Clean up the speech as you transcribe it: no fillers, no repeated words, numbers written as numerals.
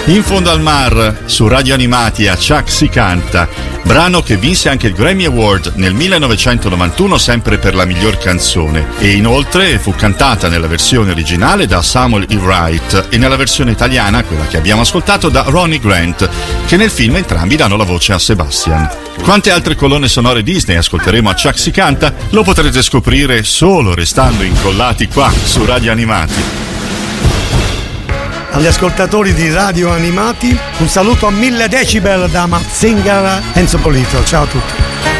In fondo al mar, su Radio Animati, a Chuck si canta, brano che vinse anche il Grammy Award nel 1991 sempre per la miglior canzone, e inoltre fu cantata nella versione originale da Samuel E. Wright e nella versione italiana, quella che abbiamo ascoltato, da Ronnie Grant, che nel film entrambi danno la voce a Sebastian. Quante altre colonne sonore Disney ascolteremo a Chuck si canta lo potrete scoprire solo restando incollati qua su Radio Animati. Agli ascoltatori di Radio Animati un saluto a 1000 decibel da Mazingar Enzo Polito. Ciao a tutti.